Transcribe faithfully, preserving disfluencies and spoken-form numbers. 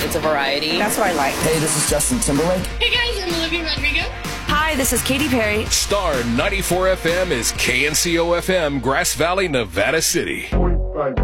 It's a variety. That's what I like. Hey, this is Justin Timberlake. Hey guys, I'm Olivia Rodrigo. Hi, this is Katy Perry. Star ninety-four F M is K N C O F M, Grass Valley, Nevada City.